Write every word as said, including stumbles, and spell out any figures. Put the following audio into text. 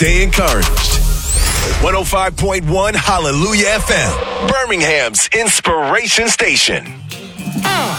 stay encouraged. one oh five point one Hallelujah F M, Birmingham's inspiration station.